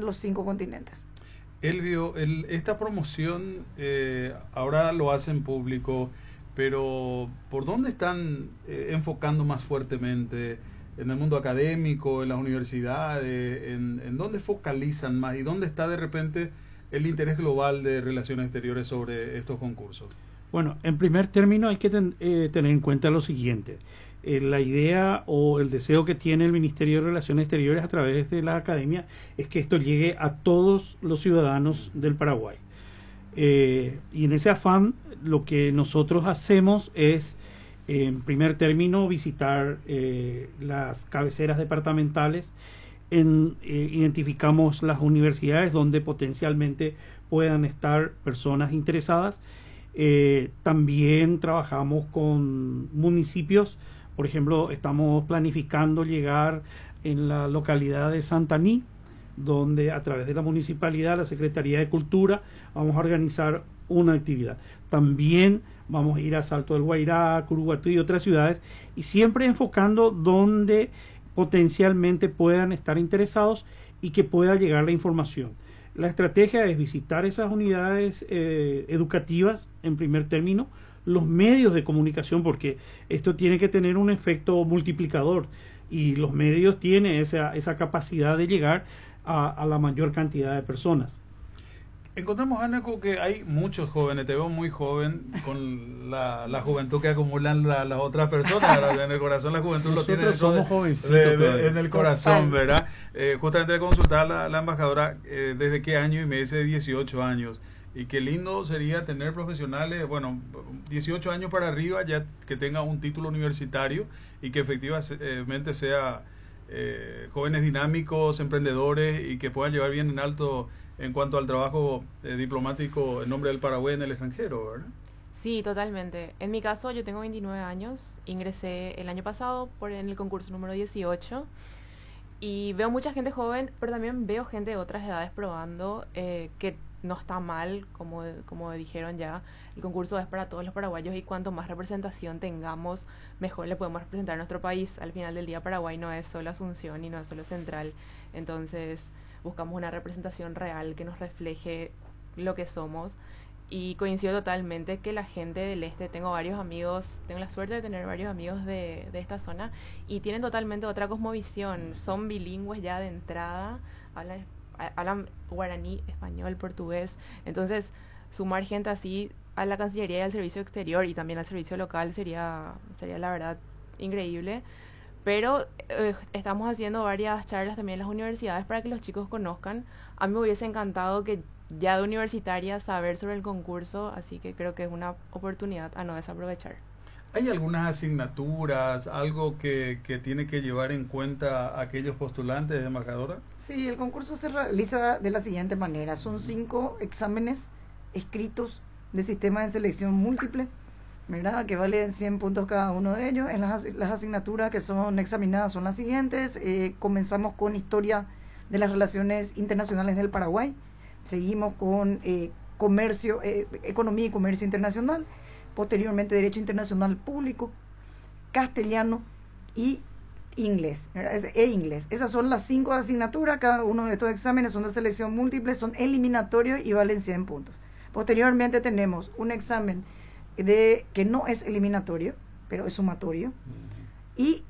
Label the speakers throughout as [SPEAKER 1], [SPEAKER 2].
[SPEAKER 1] los 5 continentes.
[SPEAKER 2] Elvio, esta promoción ahora lo hacen público, pero ¿por dónde están enfocando más fuertemente? ¿En el mundo académico, en las universidades? ¿En dónde focalizan más? ¿Y dónde está de repente el interés global de Relaciones Exteriores sobre estos concursos?
[SPEAKER 3] Bueno, en primer término hay que tener en cuenta lo siguiente. La idea o el deseo que tiene el Ministerio de Relaciones Exteriores a través de la academia es que esto llegue a todos los ciudadanos del Paraguay. Y en ese afán lo que nosotros hacemos es, en primer término, visitar las cabeceras departamentales. Identificamos las universidades donde potencialmente puedan estar personas interesadas. También trabajamos con municipios. Por ejemplo, estamos planificando llegar en la localidad de Santaní, donde a través de la municipalidad, la Secretaría de Cultura, vamos a organizar una actividad. También vamos a ir a Salto del Guairá, Curuguatí y otras ciudades, y siempre enfocando donde potencialmente puedan estar interesados y que pueda llegar la información. La estrategia es visitar esas unidades educativas en primer término, los medios de comunicación, porque esto tiene que tener un efecto multiplicador y los medios tienen esa capacidad de llegar a la mayor cantidad de personas.
[SPEAKER 2] Encontramos, Anaco, que hay muchos jóvenes, te veo muy joven, con la juventud que acumulan las otras personas, ¿verdad? En el corazón la juventud
[SPEAKER 3] Nosotros
[SPEAKER 2] lo tiene
[SPEAKER 3] somos jovencitos
[SPEAKER 2] en el corazón, ¿verdad? Justamente le consultaba a la embajadora desde qué año y me dice 18 años. Y qué lindo sería tener profesionales, bueno, 18 años para arriba, ya que tenga un título universitario y que efectivamente sea jóvenes dinámicos, emprendedores y que puedan llevar bien en alto en cuanto al trabajo diplomático en nombre del Paraguay en el extranjero, ¿verdad?
[SPEAKER 4] Sí, totalmente. En mi caso, yo tengo 29 años, ingresé el año pasado en el concurso número 18 y veo mucha gente joven, pero también veo gente de otras edades probando, que no está mal, como dijeron ya, el concurso es para todos los paraguayos y cuanto más representación tengamos, mejor le podemos representar a nuestro país. Al final del día, Paraguay no es solo Asunción y no es solo Central, entonces buscamos una representación real que nos refleje lo que somos. Y coincido totalmente que la gente del este, tengo varios amigos, tengo la suerte de tener varios amigos de esta zona y tienen totalmente otra cosmovisión, son bilingües ya de entrada, hablan guaraní, español, portugués, entonces sumar gente así a la Cancillería y al servicio exterior y también al servicio local sería la verdad increíble. Pero estamos haciendo varias charlas también en las universidades para que los chicos conozcan. A mí me hubiese encantado que ya de universitaria saber sobre el concurso, así que creo que es una oportunidad a no desaprovechar.
[SPEAKER 2] ¿Hay algunas asignaturas, algo que tiene que llevar en cuenta aquellos postulantes, embajadora?
[SPEAKER 1] Sí, el concurso se realiza de la siguiente manera. Son 5 exámenes escritos de sistema de selección múltiple, ¿verdad? Que valen 100 puntos cada uno de ellos. En las asignaturas que son examinadas son las siguientes. Comenzamos con Historia de las Relaciones Internacionales del Paraguay. Seguimos con Economía y Comercio Internacional. Posteriormente Derecho Internacional Público, Castellano y Inglés, inglés. Esas son las 5 asignaturas. Cada uno de estos exámenes son de selección múltiple, son eliminatorios y valen 100 puntos. Posteriormente tenemos un examen que no es eliminatorio, pero es sumatorio. Y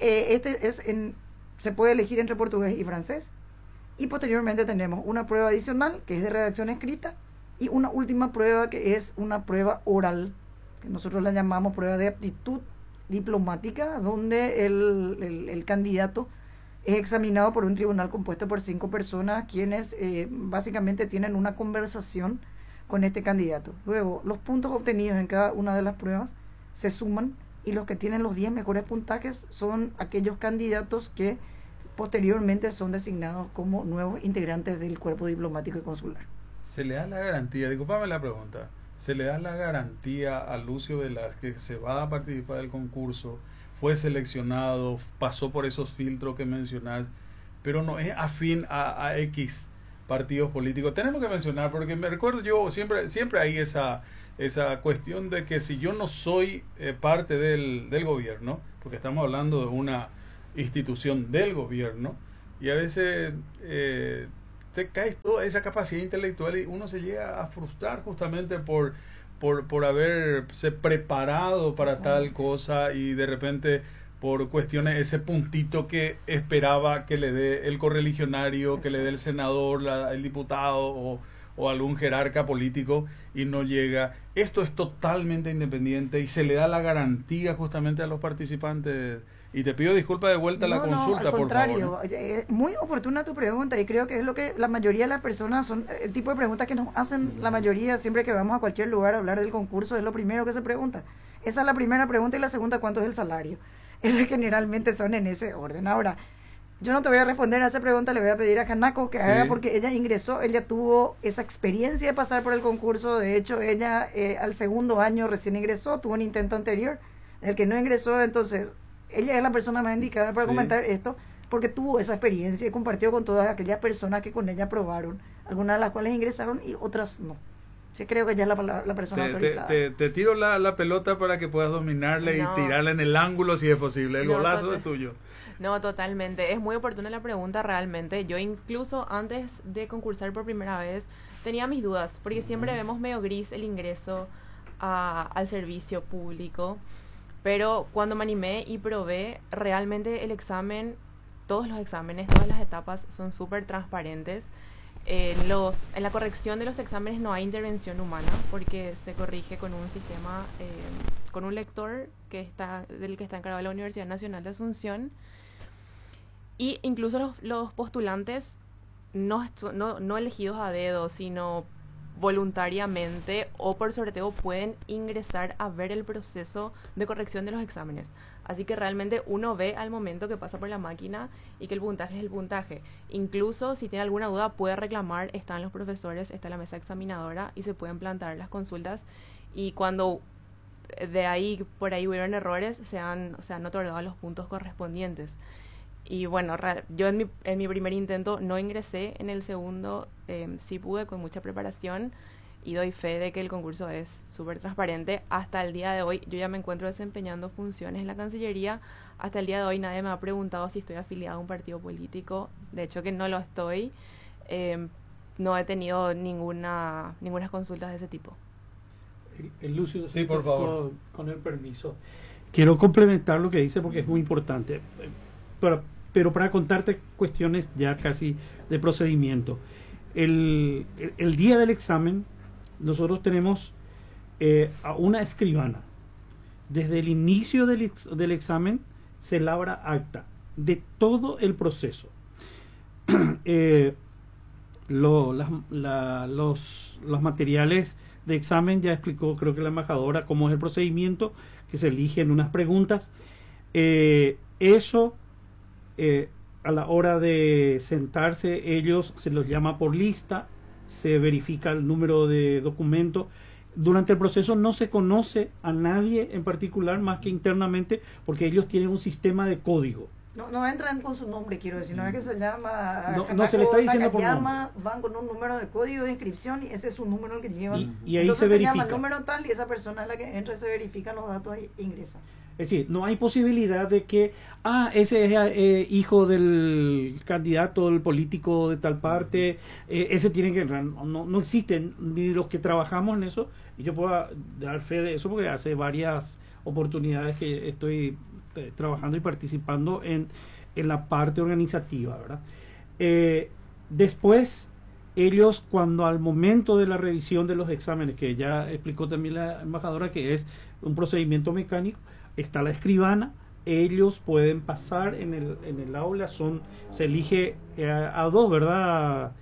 [SPEAKER 1] se puede elegir entre portugués y francés. Y posteriormente tenemos una prueba adicional, que es de redacción escrita, y una última prueba, que es una prueba oral, que nosotros la llamamos prueba de aptitud diplomática, donde el candidato es examinado por un tribunal compuesto por 5 personas, quienes básicamente tienen una conversación con este candidato. Luego, los puntos obtenidos en cada una de las pruebas se suman y los que tienen los 10 mejores puntajes son aquellos candidatos que posteriormente son designados como nuevos integrantes del cuerpo diplomático y consular.
[SPEAKER 2] Se le da la garantía, discúlpame la pregunta, se le da la garantía a Lucio Velázquez que se va a participar del concurso, fue seleccionado, pasó por esos filtros que mencionás, pero no es afín a X partidos políticos. Tenemos que mencionar, porque me recuerdo yo, siempre hay esa cuestión de que si yo no soy parte del gobierno, porque estamos hablando de una institución del gobierno, y a veces te cae toda esa capacidad intelectual y uno se llega a frustrar justamente por haberse preparado para tal cosa y de repente por cuestiones ese puntito que esperaba que le dé el correligionario, que le dé el senador, el diputado o algún jerarca político y no llega. Esto es totalmente independiente y se le da la garantía justamente a los participantes. Y te pido disculpas de vuelta a la consulta,
[SPEAKER 1] al contrario,
[SPEAKER 2] por favor.
[SPEAKER 1] Muy oportuna tu pregunta y creo que es lo que la mayoría de las personas son, el tipo de preguntas que nos hacen la mayoría siempre que vamos a cualquier lugar a hablar del concurso, es lo primero que se pregunta. Esa es la primera pregunta y la segunda, ¿cuánto es el salario? Esas generalmente son en ese orden. Ahora, yo no te voy a responder a esa pregunta, le voy a pedir a Hanako que haga porque ella ingresó, ella tuvo esa experiencia de pasar por el concurso, de hecho ella al segundo año recién ingresó, tuvo un intento anterior, el que no ingresó, entonces ella es la persona más indicada para comentar esto, porque tuvo esa experiencia y compartió con todas aquellas personas que con ella probaron, algunas de las cuales ingresaron y otras no. Sí, creo que ella es la persona autorizada.
[SPEAKER 2] Te tiro la pelota para que puedas dominarle y tirarla en el ángulo si es posible. El golazo es tuyo.
[SPEAKER 4] No, totalmente. Es muy oportuna la pregunta realmente. Yo incluso antes de concursar por primera vez tenía mis dudas, porque siempre vemos medio gris el ingreso al servicio público. Pero cuando me animé y probé, realmente el examen, todos los exámenes, todas las etapas son súper transparentes. En la corrección de los exámenes no hay intervención humana porque se corrige con un sistema, con un lector del que está encargado la Universidad Nacional de Asunción. Y incluso los postulantes no elegidos a dedo, sino voluntariamente o por sorteo pueden ingresar a ver el proceso de corrección de los exámenes. Así que realmente uno ve al momento que pasa por la máquina y que el puntaje es el puntaje. Incluso si tiene alguna duda puede reclamar, están los profesores, está la mesa examinadora y se pueden plantear las consultas. Y cuando por ahí hubieron errores, se han otorgado los puntos correspondientes. Y bueno, yo en mi primer intento no ingresé, en el segundo sí pude con mucha preparación y doy fe de que el concurso es súper transparente. Hasta el día de hoy yo ya me encuentro desempeñando funciones en la Cancillería. Hasta el día de hoy nadie me ha preguntado si estoy afiliado a un partido político. De hecho que no lo estoy. No he tenido ninguna consultas de ese tipo.
[SPEAKER 3] El Lucio,
[SPEAKER 2] sí, por favor.
[SPEAKER 3] Con el permiso. Quiero complementar lo que dice porque es muy importante. Pero para contarte cuestiones ya casi de procedimiento. El día del examen, nosotros tenemos a una escribana. Desde el inicio del examen se labra acta de todo el proceso. Los materiales de examen, ya explicó creo que la embajadora cómo es el procedimiento, que se eligen unas preguntas. Eso... a la hora de sentarse, ellos se los llama por lista, se verifica el número de documento. Durante el proceso no se conoce a nadie en particular más que internamente, porque ellos tienen un sistema de código.
[SPEAKER 1] No entran con su nombre, quiero decir, no es que se llama...
[SPEAKER 3] No se le está diciendo por nombre.
[SPEAKER 1] Van con un número de código de inscripción y ese es su número el que llevan.
[SPEAKER 3] Y ahí
[SPEAKER 1] entonces
[SPEAKER 3] se verifica.
[SPEAKER 1] Se llama el número tal y esa persona es la que entra, se verifican los datos e ingresa.
[SPEAKER 3] Es decir, no hay posibilidad de que, ese es hijo del candidato, del político de tal parte, ese tiene que entrar. No existen, ni los que trabajamos en eso, y yo puedo dar fe de eso porque hace varias oportunidades que estoy trabajando y participando en la parte organizativa, ¿verdad? Después, ellos cuando al momento de la revisión de los exámenes, que ya explicó también la embajadora que es un procedimiento mecánico, está la escribana, ellos pueden pasar en el aula, se elige a dos, ¿verdad?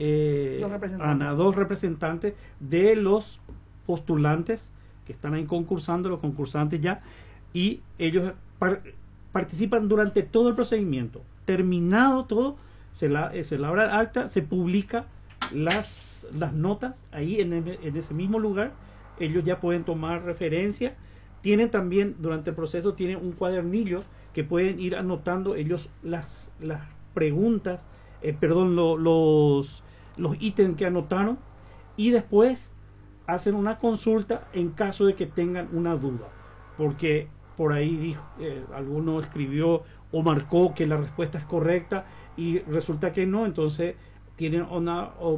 [SPEAKER 3] A dos representantes de los postulantes que están ahí concursando, los concursantes ya, y ellos participan durante todo el procedimiento. Terminado todo, se labra el acta, se publica las notas ahí en ese mismo lugar, ellos ya pueden tomar referencia. Tienen también, durante el proceso, tienen un cuadernillo que pueden ir anotando ellos las preguntas, los ítems que anotaron, y después hacen una consulta en caso de que tengan una duda, porque por ahí dijo, alguno escribió o marcó que la respuesta es correcta y resulta que no, entonces tienen una